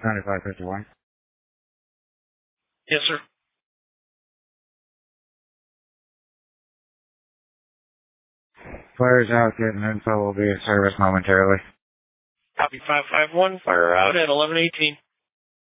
9551. Yes, sir. Fire's out, getting info will be in service momentarily. Copy 551, fire out at 11:18.